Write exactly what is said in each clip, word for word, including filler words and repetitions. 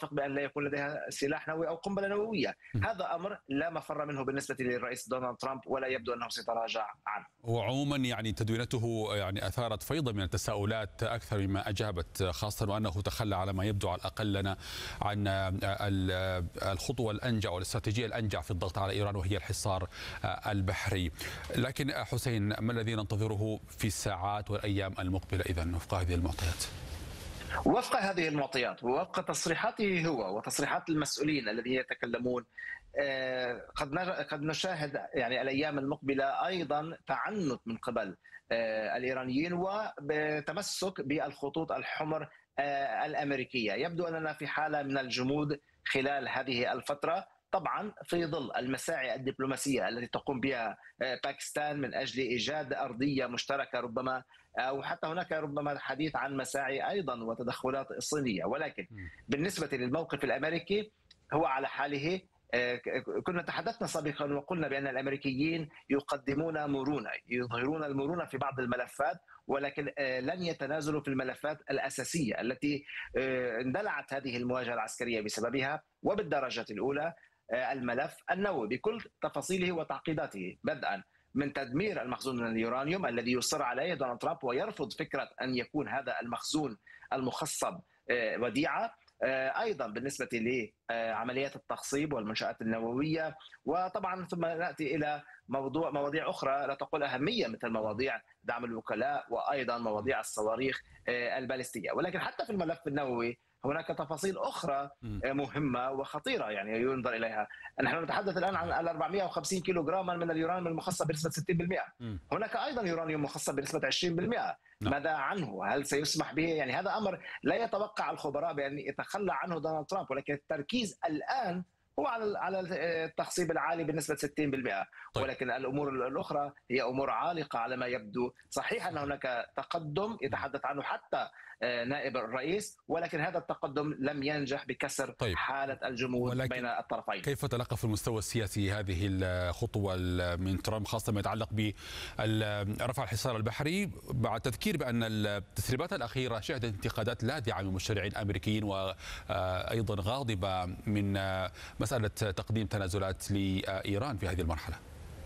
تتفق بأن لا يكون لديها سلاح نووي أو قنبلة نووية. هذا أمر لا مفر منه بالنسبة للرئيس دونالد ترامب، ولا يبدو أنه سيتراجع عنه. وعموما يعني تدوينته يعني أثارت فيضا من التساؤلات أكثر مما أجابت، خاصة وأنه تخلى على ما يبدو على الأقل لنا عن الخطوة الأنجع والاستراتيجية الأنجع في الضغط على إيران، وهي الحصار البحري. لكن حسين، ما الذي ننتظره في الساعات والأيام المقبلة إذن وفق هذه المعطيات؟ وفق هذه المعطيات ووفق تصريحاته هو وتصريحات المسؤولين الذين يتكلمون، قد قد نشاهد يعني الايام المقبله ايضا تعنت من قبل الايرانيين وبتمسك بالخطوط الحمر الامريكيه. يبدو اننا في حاله من الجمود خلال هذه الفتره، طبعا في ظل المساعي الدبلوماسيه التي تقوم بها باكستان من اجل ايجاد ارضيه مشتركه، ربما او حتى هناك ربما الحديث عن مساعي ايضا وتدخلات صينيه. ولكن بالنسبه للموقف الامريكي هو على حاله. كنا تحدثنا سابقا وقلنا بان الامريكيين يقدمون مرونه، يظهرون المرونه في بعض الملفات، ولكن لن يتنازلوا في الملفات الاساسيه التي اندلعت هذه المواجهه العسكريه بسببها، وبالدرجه الاولى الملف النووي بكل تفاصيله وتعقيداته، بدءا من تدمير المخزون من اليورانيوم الذي يصر عليه دونالد ترامب ويرفض فكره ان يكون هذا المخزون المخصب وديعه، ايضا بالنسبه لعمليات التخصيب والمنشات النوويه، وطبعا ثم ناتي الى موضوع مواضيع اخرى لا تقل اهميه مثل مواضيع دعم الوكلاء وايضا مواضيع الصواريخ البالستيه. ولكن حتى في الملف النووي هناك تفاصيل أخرى مهمة وخطيرة يعني ينظر إليها. نحن نتحدث الآن عن أربعمئة وخمسين كيلو جراما من اليورانيوم المخصب بنسبة ستين بالمئة. هناك أيضا يورانيوم مخصب بنسبة عشرين بالمئة. ماذا عنه؟ هل سيسمح به؟ يعني هذا أمر لا يتوقع الخبراء بأن يتخلى عنه دونالد ترامب، ولكن التركيز الآن هو على على التخصيب العالي بنسبة ستين بالمئة. طيب. ولكن الأمور الأخرى هي أمور عالقة على ما يبدو. صحيح أن هناك تقدم يتحدث عنه حتى نائب الرئيس، ولكن هذا التقدم لم ينجح بكسر طيب. حالة الجمود بين الطرفين. كيف تلقى في المستوى السياسي هذه الخطوة من ترامب، خاصة ما يتعلق برفع الحصار البحري، بعد تذكير بأن التسريبات الأخيرة شهدت انتقادات لاذعة من مشرعين أمريكيين وأيضا غاضبة من مسألة تقديم تنازلات لإيران في هذه المرحلة؟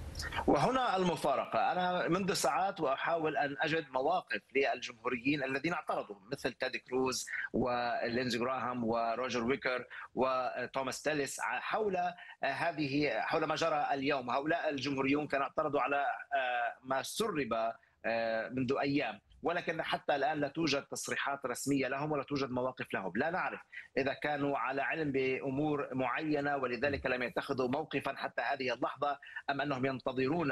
وهنا المفارقة. أنا منذ ساعات وأحاول أن أجد مواقف للجمهوريين الذين اعترضوا مثل تيد كروز ولينزي جراهام وروجر ويكر وتوماس تيلس حول هذه حول ما جرى اليوم. هؤلاء الجمهوريون كانوا اعترضوا على ما سرب منذ أيام، ولكن حتى الآن لا توجد تصريحات رسمية لهم ولا توجد مواقف لهم. لا نعرف إذا كانوا على علم بأمور معينة ولذلك لم يتخذوا موقفا حتى هذه اللحظة، أم أنهم ينتظرون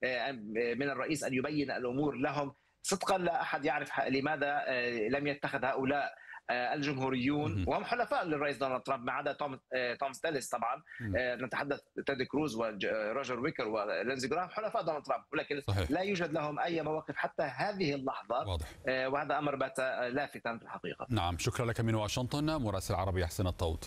من الرئيس أن يبين الأمور لهم. صدقا لا أحد يعرف لماذا لم يتخذ هؤلاء الجمهوريون وهم حلفاء للرئيس دونالد ترامب ما عدا توم توماس تيلس طبعا. نتحدث تيد كروز وروجر ويكر ولينزي جراهام حلفاء دونالد ترامب، ولكن صحيح. لا يوجد لهم اي مواقف حتى هذه اللحظه. واضح. وهذا امر بات لافتا في الحقيقه. نعم، شكرا لك من واشنطن مراسل عربي حسين الطود.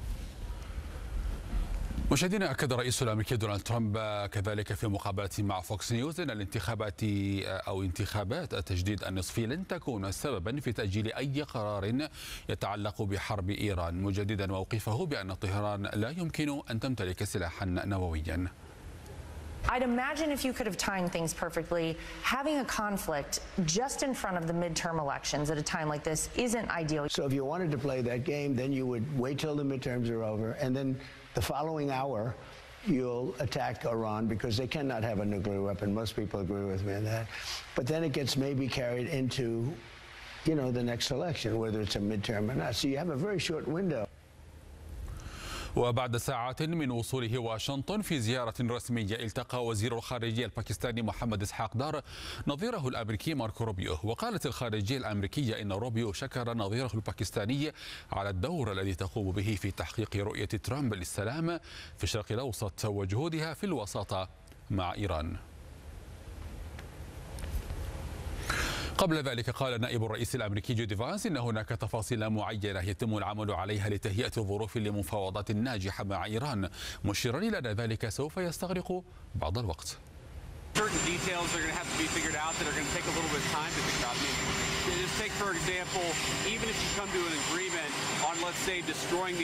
مشاهدينا، أكد الرئيس الأمريكي دونالد ترامب كذلك في مقابلة مع فوكس نيوز أن الانتخابات أو انتخابات التجديد النصفي لن تكون سببا في تأجيل أي قرار يتعلق بحرب إيران، مجددا موقفه بأن طهران لا يمكن أن تمتلك سلاحا نوويا. I'd imagine if you could have timed things perfectly, having a conflict just in front of the midterm elections at a time like this isn't ideal. So if you wanted to play that game, then you would wait till the midterms are over, and then the following hour, you'll attack Iran because they cannot have a nuclear weapon. Most people agree with me on that. But then it gets maybe carried into, you know, the next election, whether it's a midterm or not. So you have a very short window. وبعد ساعات من وصوله واشنطن في زيارة رسمية، التقى وزير الخارجية الباكستاني محمد إسحاق دار نظيره الأمريكي ماركو روبيو. وقالت الخارجية الأمريكية إن روبيو شكر نظيره الباكستاني على الدور الذي تقوم به في تحقيق رؤية ترامب للسلام في الشرق الأوسط وجهودها في الوساطة مع إيران. قبل ذلك قال نائب الرئيس الأمريكي جودي فانس إن هناك تفاصيل معينة يتم العمل عليها لتهيئة الظروف لمفاوضات ناجحة مع إيران، مشيرا إلى أن ذلك سوف يستغرق بعض الوقت. Certain details are going to have to be figured out that are going to take a little bit of time to figure out. I mean, just take for example, even if you come to an agreement on, let's say, destroying the